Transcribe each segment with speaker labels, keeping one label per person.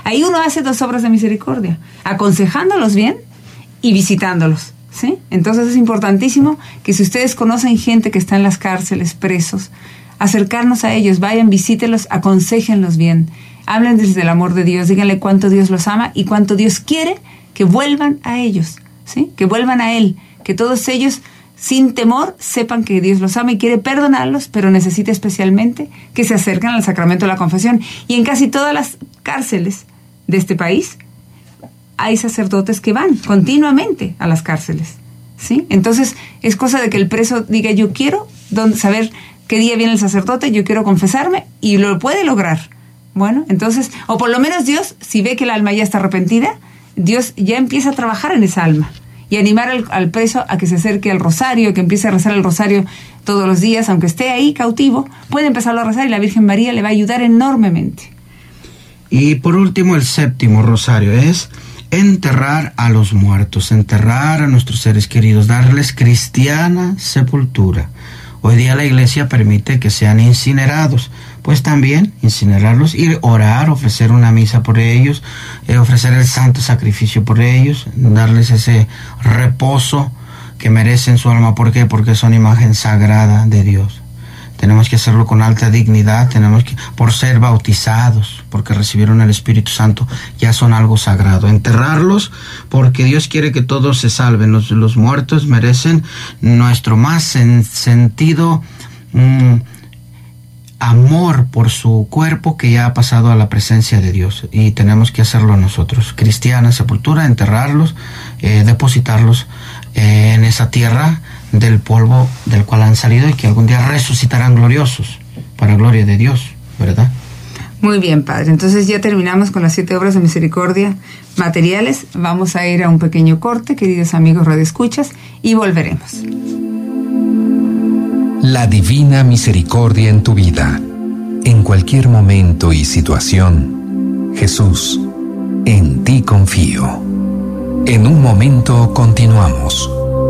Speaker 1: Ahí uno hace 2 obras de misericordia, aconsejándolos bien y visitándolos, ¿sí? Entonces es importantísimo que si ustedes conocen gente que está en las cárceles, presos, acercarnos a ellos, vayan, visítelos, aconséjenlos bien, háblenles del amor de Dios, díganle cuánto Dios los ama y cuánto Dios quiere que vuelvan a ellos, ¿sí? Que vuelvan a Él, que todos ellos, sin temor, sepan que Dios los ama y quiere perdonarlos, pero necesita especialmente que se acerquen al sacramento de la confesión. Y en casi todas las cárceles de este país hay sacerdotes que van continuamente a las cárceles, ¿sí? Entonces es cosa de que el preso diga, yo quiero saber qué día viene el sacerdote, yo quiero confesarme, y lo puede lograr. Bueno, entonces, o por lo menos Dios, si ve que el alma ya está arrepentida, Dios ya empieza a trabajar en esa alma y animar al preso a que se acerque al rosario, que empiece a rezar el rosario todos los días, aunque esté ahí cautivo, puede empezarlo a rezar y la Virgen María le va a ayudar enormemente.
Speaker 2: Y por último, el 7º rosario es enterrar a los muertos, enterrar a nuestros seres queridos, darles cristiana sepultura. Hoy día la Iglesia permite que sean incinerados, pues también incinerarlos y orar, ofrecer una misa por ellos, ofrecer el santo sacrificio por ellos, darles ese reposo que merecen su alma. ¿Por qué? Porque son imagen sagrada de Dios. Tenemos que hacerlo con alta dignidad, por ser bautizados, porque recibieron el Espíritu Santo, ya son algo sagrado. Enterrarlos porque Dios quiere que todos se salven. Los muertos merecen nuestro más sentido amor por su cuerpo que ya ha pasado a la presencia de Dios, y tenemos que hacerlo nosotros. Cristiana sepultura, enterrarlos, depositarlos en esa tierra del polvo del cual han salido y que algún día resucitarán gloriosos para gloria de Dios, ¿verdad?
Speaker 1: Muy bien, Padre. Entonces ya terminamos con las 7 obras de misericordia materiales. Vamos a ir a un pequeño corte, queridos amigos radioescuchas, y volveremos.
Speaker 3: La divina misericordia en tu vida. En cualquier momento y situación, Jesús, en ti confío. En un momento continuamos.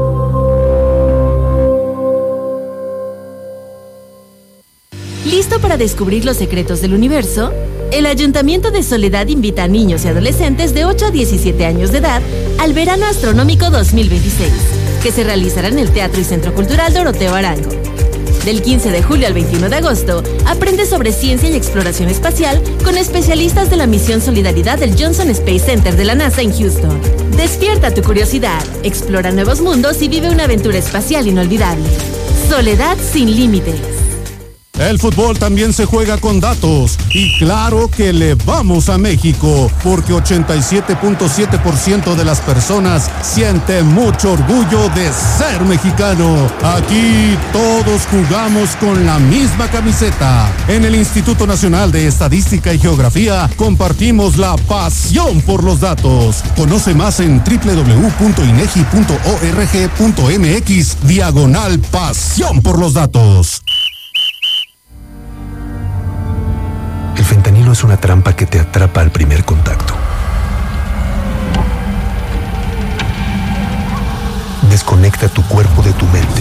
Speaker 4: ¿Listo para descubrir los secretos del universo? El Ayuntamiento de Soledad invita a niños y adolescentes de 8 a 17 años de edad al Verano Astronómico 2026, que se realizará en el Teatro y Centro Cultural Doroteo Arango. Del 15 de julio al 21 de agosto, aprende sobre ciencia y exploración espacial con especialistas de la misión Solidaridad del Johnson Space Center de la NASA en Houston. Despierta tu curiosidad, explora nuevos mundos y vive una aventura espacial inolvidable. Soledad sin límites.
Speaker 5: El fútbol también se juega con datos, y claro que le vamos a México, porque 87.7% de las personas siente mucho orgullo de ser mexicano. Aquí todos jugamos con la misma camiseta. En el Instituto Nacional de Estadística y Geografía compartimos la pasión por los datos. Conoce más en www.inegi.org.mx/pasión por los datos.
Speaker 6: El fentanilo es una trampa que te atrapa al primer contacto. Desconecta tu cuerpo de tu mente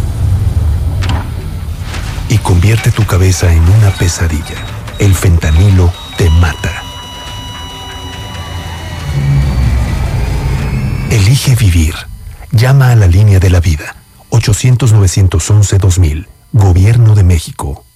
Speaker 6: y convierte tu cabeza en una pesadilla. El fentanilo te mata. Elige vivir. Llama a la línea de la vida. 800-911-2000. Gobierno de México.